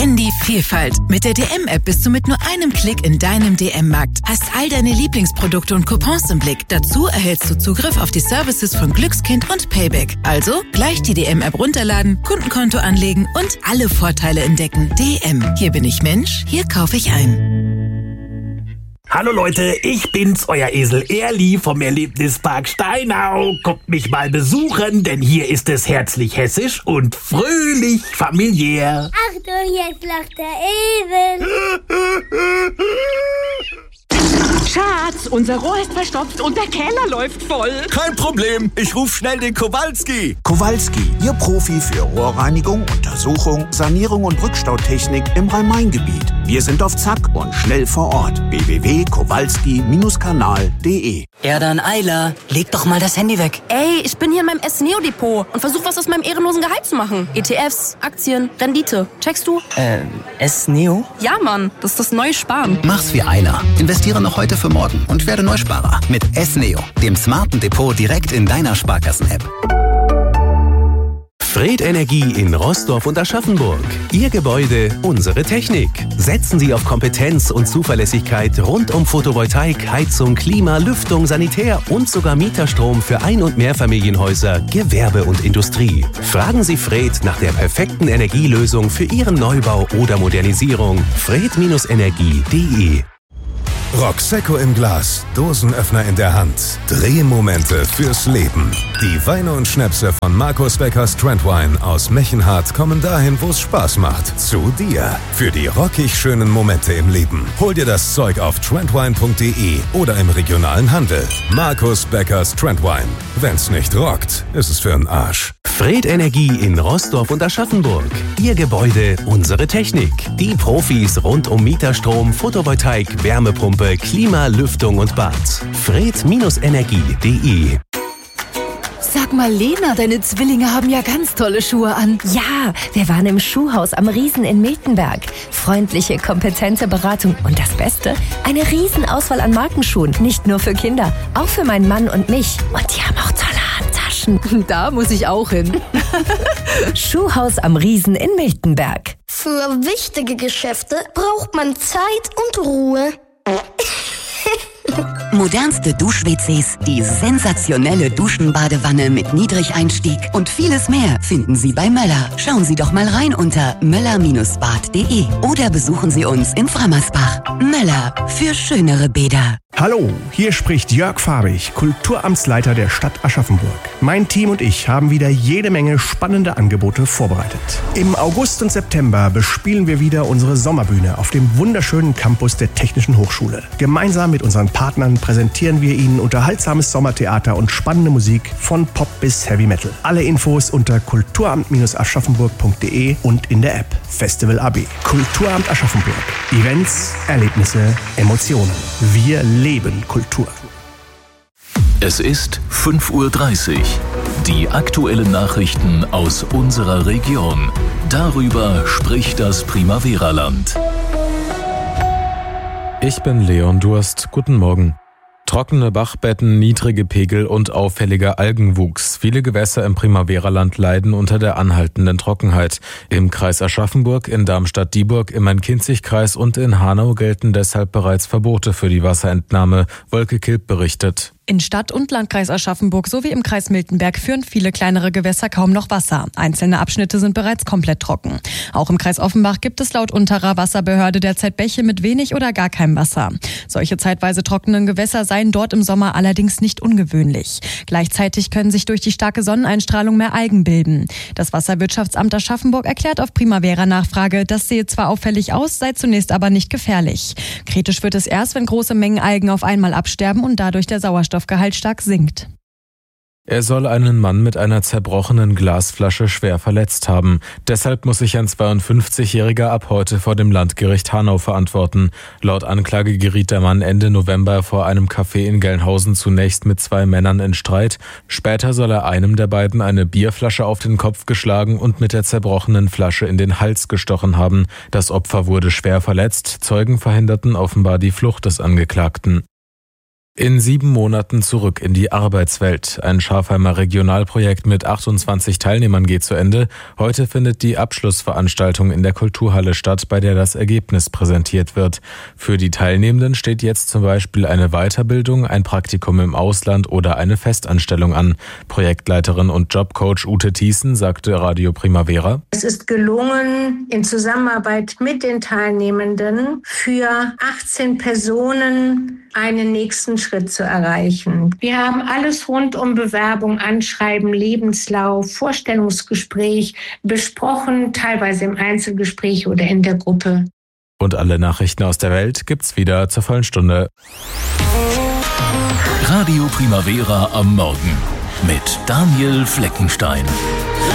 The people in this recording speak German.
Gen die Vielfalt. Mit der DM-App bist du mit nur einem Klick in deinem DM-Markt. Hast all deine Lieblingsprodukte und Coupons im Blick. Dazu erhältst du Zugriff auf die Services von Glückskind und Payback. Also gleich die DM-App runterladen, Kundenkonto anlegen und alle Vorteile entdecken. DM. Hier bin ich Mensch, hier kaufe ich ein. Hallo Leute, ich bin's, euer Esel Erli vom Erlebnispark Steinau. Kommt mich mal besuchen, denn hier ist es herzlich hessisch und fröhlich familiär. Achtung, jetzt lacht der Esel. Schatz, unser Rohr ist verstopft und der Keller läuft voll. Kein Problem, ich ruf schnell den Kowalski. Kowalski, Ihr Profi für Rohrreinigung, Untersuchung, Sanierung und Rückstautechnik im Rhein-Main-Gebiet. Wir sind auf Zack und schnell vor Ort. www.kowalski-kanal.de. Ja dann, Ayla, leg doch mal das Handy weg. Ey, ich bin hier in meinem S-Neo-Depot und versuche was aus meinem ehrenlosen Gehalt zu machen. ETFs, Aktien, Rendite. Checkst du? S-Neo? Ja, Mann, das ist das neue Sparen. Mach's wie Ayla. Investiere noch heute für morgen und werde Neusparer mit S-Neo, dem smarten Depot direkt in deiner Sparkassen-App. Fred Energie in Roßdorf und Aschaffenburg. Ihr Gebäude, unsere Technik. Setzen Sie auf Kompetenz und Zuverlässigkeit rund um Photovoltaik, Heizung, Klima, Lüftung, Sanitär und sogar Mieterstrom für Ein- und Mehrfamilienhäuser, Gewerbe und Industrie. Fragen Sie Fred nach der perfekten Energielösung für Ihren Neubau oder Modernisierung. fred-energie.de. Roxecco im Glas, Dosenöffner in der Hand, Drehmomente fürs Leben. Die Weine und Schnäpse von Markus Beckers Trendwine aus Mechenhardt kommen dahin, wo es Spaß macht. Zu dir. Für die rockig schönen Momente im Leben. Hol dir das Zeug auf trendwine.de oder im regionalen Handel. Markus Beckers Trendwine. Wenn's nicht rockt, ist es für 'n Arsch. Fred Energie in Roßdorf und Aschaffenburg. Ihr Gebäude, unsere Technik. Die Profis rund um Mieterstrom, Photovoltaik, Wärmepumpe, Klima, Lüftung und Bad. fred-energie.de. Sag mal, Lena, deine Zwillinge haben ja ganz tolle Schuhe an. Ja, wir waren im Schuhhaus am Riesen in Miltenberg. Freundliche, kompetente Beratung und das Beste, eine Riesenauswahl an Markenschuhen. Nicht nur für Kinder, auch für meinen Mann und mich. Und die haben auch tolle Handtaschen. Da muss ich auch hin. Schuhhaus am Riesen in Miltenberg. Für wichtige Geschäfte braucht man Zeit und Ruhe. Modernste Dusch-WCs, die sensationelle Duschenbadewanne mit Niedrigeinstieg und vieles mehr finden Sie bei Möller. Schauen Sie doch mal rein unter möller-bad.de oder besuchen Sie uns in Frammersbach. Möller, für schönere Bäder. Hallo, hier spricht Jörg Fabich, Kulturamtsleiter der Stadt Aschaffenburg. Mein Team und ich haben wieder jede Menge spannende Angebote vorbereitet. Im August und September bespielen wir wieder unsere Sommerbühne auf dem wunderschönen Campus der Technischen Hochschule. Gemeinsam mit unseren Partnern präsentieren wir Ihnen unterhaltsames Sommertheater und spannende Musik von Pop bis Heavy Metal. Alle Infos unter kulturamt-aschaffenburg.de und in der App Festival AB. Kulturamt Aschaffenburg. Events, Erlebnisse, Emotionen. Wir leben Kultur. Es ist 5:30 Uhr. Die aktuellen Nachrichten aus unserer Region. Darüber spricht das Primavera-Land. Ich bin Leon Durst. Guten Morgen. Trockene Bachbetten, niedrige Pegel und auffälliger Algenwuchs. Viele Gewässer im Primavera-Land leiden unter der anhaltenden Trockenheit. Im Kreis Aschaffenburg, in Darmstadt-Dieburg, im Main-Kinzig-Kreis und in Hanau gelten deshalb bereits Verbote für die Wasserentnahme. Wolke Kilp berichtet. In Stadt- und Landkreis Aschaffenburg sowie im Kreis Miltenberg führen viele kleinere Gewässer kaum noch Wasser. Einzelne Abschnitte sind bereits komplett trocken. Auch im Kreis Offenbach gibt es laut unterer Wasserbehörde derzeit Bäche mit wenig oder gar keinem Wasser. Solche zeitweise trockenen Gewässer seien dort im Sommer allerdings nicht ungewöhnlich. Gleichzeitig können sich durch die starke Sonneneinstrahlung mehr Algen bilden. Das Wasserwirtschaftsamt Aschaffenburg erklärt auf Primavera-Nachfrage, das sehe zwar auffällig aus, sei zunächst aber nicht gefährlich. Kritisch wird es erst, wenn große Mengen Algen auf einmal absterben und dadurch der Sauerstoffgehalt stark sinkt. Er soll einen Mann mit einer zerbrochenen Glasflasche schwer verletzt haben. Deshalb muss sich ein 52-Jähriger ab heute vor dem Landgericht Hanau verantworten. Laut Anklage geriet der Mann Ende November vor einem Café in Gelnhausen zunächst mit 2 Männern in Streit. Später soll er einem der beiden eine Bierflasche auf den Kopf geschlagen und mit der zerbrochenen Flasche in den Hals gestochen haben. Das Opfer wurde schwer verletzt. Zeugen verhinderten offenbar die Flucht des Angeklagten. In 7 Monaten zurück in die Arbeitswelt. Ein Schafheimer Regionalprojekt mit 28 Teilnehmern geht zu Ende. Heute findet die Abschlussveranstaltung in der Kulturhalle statt, bei der das Ergebnis präsentiert wird. Für die Teilnehmenden steht jetzt zum Beispiel eine Weiterbildung, ein Praktikum im Ausland oder eine Festanstellung an. Projektleiterin und Jobcoach Ute Thiessen sagte Radio Primavera: Es ist gelungen, in Zusammenarbeit mit den Teilnehmenden für 18 Personen einen nächsten Schritt zu erreichen. Wir haben alles rund um Bewerbung, Anschreiben, Lebenslauf, Vorstellungsgespräch besprochen, teilweise im Einzelgespräch oder in der Gruppe. Und alle Nachrichten aus der Welt gibt's wieder zur vollen Stunde. Radio Primavera am Morgen mit Daniel Fleckenstein.